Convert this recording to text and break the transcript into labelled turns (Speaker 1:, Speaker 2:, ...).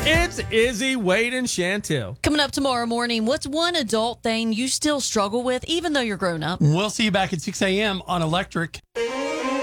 Speaker 1: It's Izzy, Wade, and Chantel.
Speaker 2: Coming up tomorrow morning, what's one adult thing you still struggle with even though you're grown up?
Speaker 3: We'll see you back at 6 a.m. on Electric.